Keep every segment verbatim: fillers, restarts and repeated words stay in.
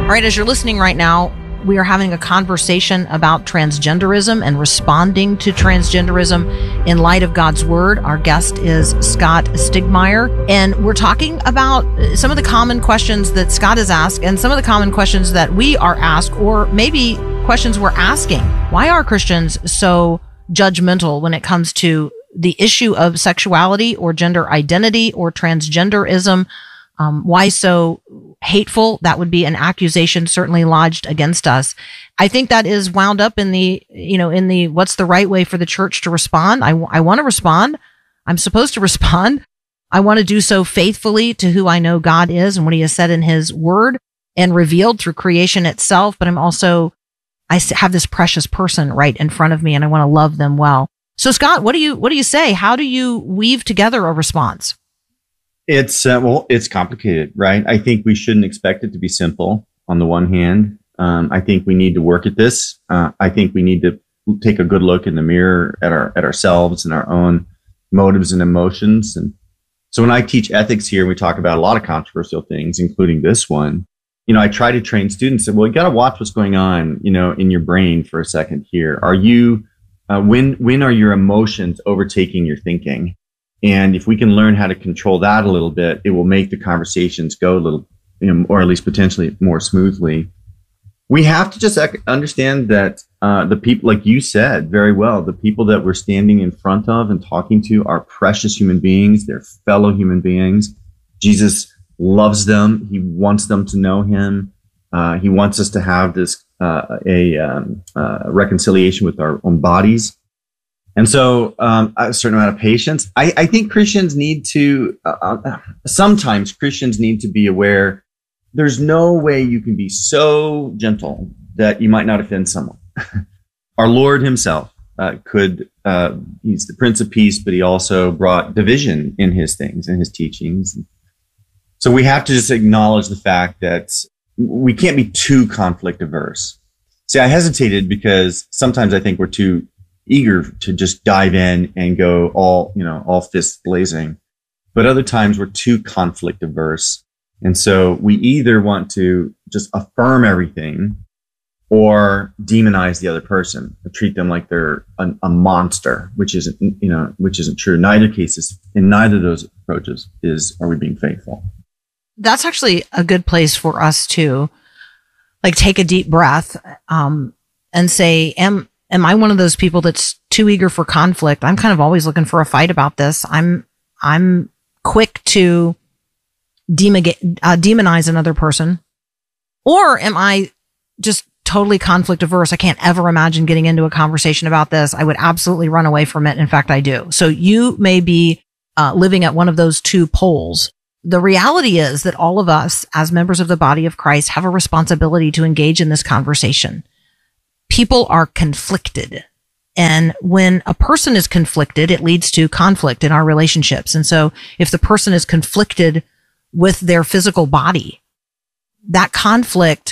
All right, as you're listening right now, we are having a conversation about transgenderism and responding to transgenderism in light of God's Word. Our guest is Scott Stigmeyer, and we're talking about some of the common questions that Scott has asked and some of the common questions that we are asked, or maybe questions we're asking. Why are Christians so judgmental when it comes to the issue of sexuality or gender identity or transgenderism? Um, why so hateful? That would be an accusation certainly lodged against us. I think that is wound up in the, you know, in the, what's the right way for the church to respond? I, I want to respond. I'm supposed to respond. I want to do so faithfully to who I know God is and what he has said in his word and revealed through creation itself. But I'm also, I have this precious person right in front of me and I want to love them well. So Scott, what do you, what do you say? How do you weave together a response? It's, uh, well, it's complicated, right? I think we shouldn't expect it to be simple on the one hand. Um, I think we need to work at this. Uh, I think we need to take a good look in the mirror at our, at ourselves and our own motives and emotions. And so when I teach ethics here, we talk about a lot of controversial things, including this one. You know, I try to train students that, well, you got to watch what's going on, you know, in your brain for a second here. Are you, uh, when, when are your emotions overtaking your thinking? And if we can learn how to control that a little bit, it will make the conversations go a little, you know, or at least potentially more smoothly. We have to just understand that uh, the people, like you said very well, the people that we're standing in front of and talking to are precious human beings. They're fellow human beings. Jesus loves them. He wants them to know him. Uh, he wants us to have this uh, a um, uh, reconciliation with our own bodies. And so um, a certain amount of patience. I, I think Christians need to, uh, uh, sometimes Christians need to be aware there's no way you can be so gentle that you might not offend someone. Our Lord himself uh, could, uh, he's the Prince of Peace, but he also brought division in his things and his teachings. So we have to just acknowledge the fact that we can't be too conflict averse. See, I hesitated because sometimes I think we're too eager to just dive in and go all, you know, all fists blazing. But other times we're too conflict averse. And so we either want to just affirm everything or demonize the other person, or treat them like they're a, a monster, which isn't, you know, which isn't true. In neither cases, in neither of those approaches is, are we being faithful? That's actually a good place for us to like take a deep breath, um, and say, am, Am I one of those people that's too eager for conflict? I'm kind of always looking for a fight about this. I'm I'm quick to demog- uh, demonize another person. Or am I just totally conflict averse? I can't ever imagine getting into a conversation about this. I would absolutely run away from it. In fact, I do. So you may be uh, living at one of those two poles. The reality is that all of us as members of the body of Christ have a responsibility to engage in this conversation. People are conflicted. And when a person is conflicted, it leads to conflict in our relationships. And so if the person is conflicted with their physical body, that conflict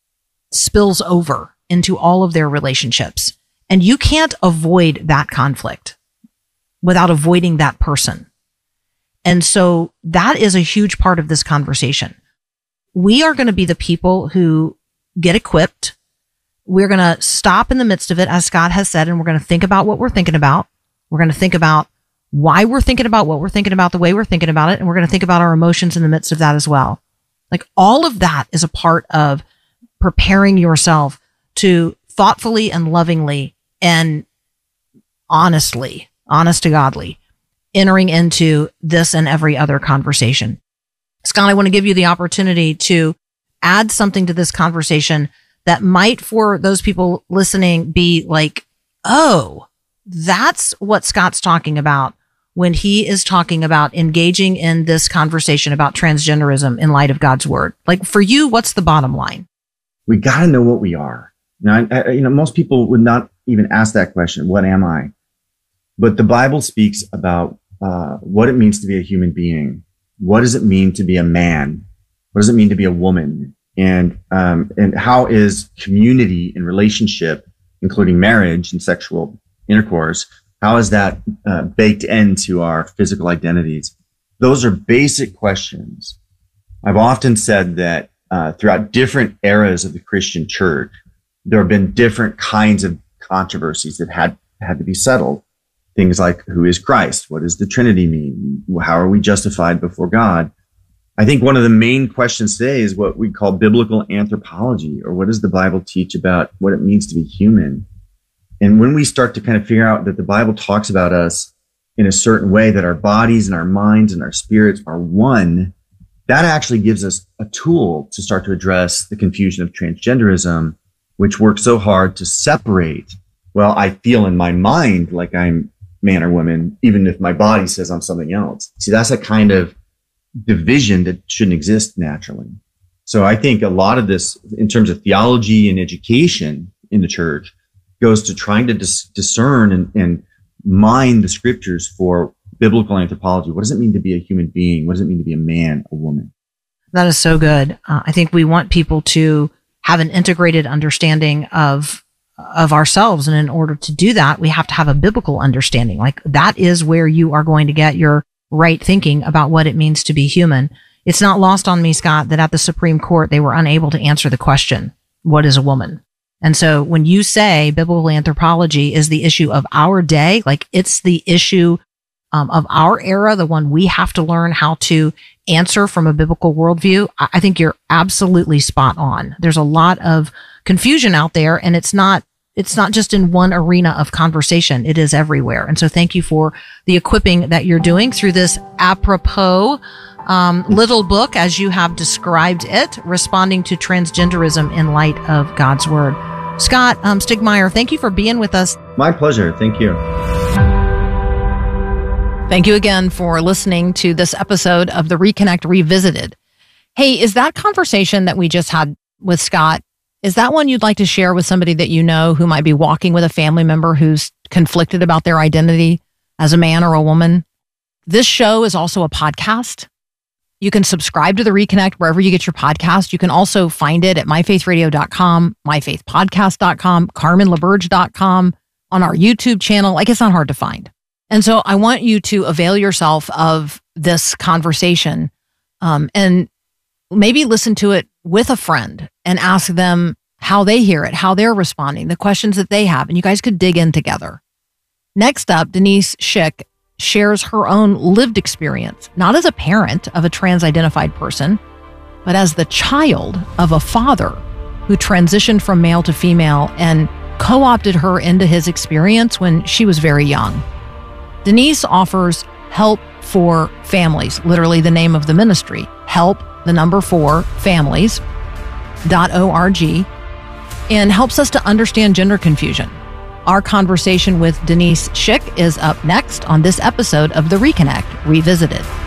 spills over into all of their relationships. And you can't avoid that conflict without avoiding that person. And so that is a huge part of this conversation. We are going to be the people who get equipped. We're going to stop in the midst of it, as Scott has said, and we're going to think about what we're thinking about. We're going to think about why we're thinking about what we're thinking about, the way we're thinking about it, and we're going to think about our emotions in the midst of that as well. Like all of that is a part of preparing yourself to thoughtfully and lovingly and honestly, honest to godly, entering into this and every other conversation. Scott, I want to give you the opportunity to add something to this conversation that might, for those people listening, be like, oh, that's what Scott's talking about when he is talking about engaging in this conversation about transgenderism in light of God's word. Like for you, what's the bottom line? We got to know what we are. Now, I, I, you know, most people would not even ask that question. What am I? But the Bible speaks about uh, what it means to be a human being. What does it mean to be a man? What does it mean to be a woman? And um, and how is community and relationship, including marriage and sexual intercourse, how is that uh, baked into our physical identities? Those are basic questions. I've often said that uh, throughout different eras of the Christian church, there have been different kinds of controversies that had had to be settled. Things like, who is Christ? What does the Trinity mean? How are we justified before God? I think one of the main questions today is what we call biblical anthropology, or what does the Bible teach about what it means to be human? And when we start to kind of figure out that the Bible talks about us in a certain way, that our bodies and our minds and our spirits are one, that actually gives us a tool to start to address the confusion of transgenderism, which works so hard to separate. Well, I feel in my mind like I'm man or woman, even if my body says I'm something else. See, that's a kind of division that shouldn't exist naturally. So I think a lot of this, in terms of theology and education in the church, goes to trying to dis- discern and, and mine the scriptures for biblical anthropology. What does it mean to be a human being? What does it mean to be a man, a woman? That is so good. Uh, I think we want people to have an integrated understanding of of ourselves. And in order to do that, we have to have a biblical understanding. Like, that is where you are going to get your right thinking about what it means to be human. It's not lost on me, Scott, that at the Supreme Court, they were unable to answer the question, what is a woman? And so when you say biblical anthropology is the issue of our day, like, it's the issue um, of our era, the one we have to learn how to answer from a biblical worldview, I, I think you're absolutely spot on. There's a lot of confusion out there, and it's not It's not just in one arena of conversation. It is everywhere. And so thank you for the equipping that you're doing through this apropos um, little book, as you have described it, Responding to Transgenderism in Light of God's Word. Scott um, Stigmeyer, thank you for being with us. My pleasure. Thank you. Thank you again for listening to this episode of the Reconnect Revisited. Hey, is that conversation that we just had with Scott, is that one you'd like to share with somebody that you know who might be walking with a family member who's conflicted about their identity as a man or a woman? This show is also a podcast. You can subscribe to The Reconnect wherever you get your podcast. You can also find it at my faith radio dot com, my faith podcast dot com, carmen laberge dot com, on our YouTube channel. Like, it's not hard to find. And so I want you to avail yourself of this conversation um, and maybe listen to it with a friend and ask them how they hear it, how they're responding, the questions that they have, and you guys could dig in together. Next up, Denise Schick shares her own lived experience, not as a parent of a trans-identified person, but as the child of a father who transitioned from male to female and co-opted her into his experience when she was very young. Denise offers help for families, literally the name of the ministry, help the number four families dot org, and helps us to understand gender confusion. Our conversation with Denise Schick is up next on this episode of The Reconnect Revisited.